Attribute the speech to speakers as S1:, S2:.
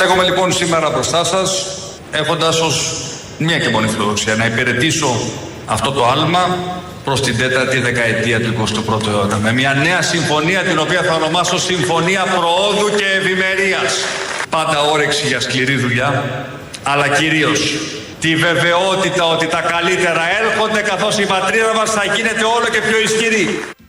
S1: Στέκομαι λοιπόν σήμερα μπροστά σας, έχοντας ως μια και μόνη φιλοδοξία να υπηρετήσω αυτό το άλμα προς την 4η δεκαετία του 21ου αιώνα. Με μια νέα συμφωνία την οποία θα ονομάσω Συμφωνία Προόδου και Ευημερίας. Πάντα όρεξη για σκληρή δουλειά, αλλά κυρίως τη βεβαιότητα ότι τα καλύτερα έρχονται καθώς η πατρίδα μας θα γίνεται όλο και πιο ισχυρή.